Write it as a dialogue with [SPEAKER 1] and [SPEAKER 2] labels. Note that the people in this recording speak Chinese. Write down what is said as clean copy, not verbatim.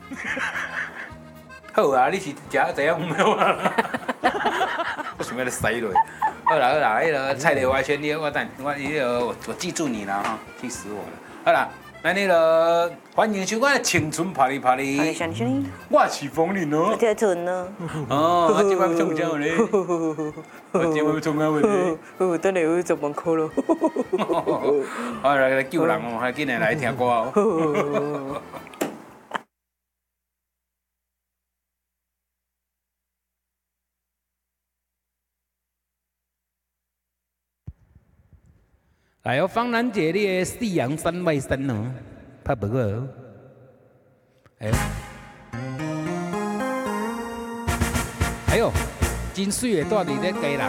[SPEAKER 1] 好啊，你是食怎样没有啊？我想要你塞落。好啦，迄个菜里外先，我记住你了哈，气死我了。好啦，那欢迎收看《青春啪哩啪哩》。我是风铃哦。
[SPEAKER 2] 铁臀呢？
[SPEAKER 1] 哦，我今晚唱啥嘞？我今晚唱啥嘞？
[SPEAKER 2] 等下有10万块咯。
[SPEAKER 1] 我来救人哦，还紧来来听歌哦。来哦，方兰姐，你的四阳三外三哦，拍不过哦。哎呦，真水的，住伫咧家人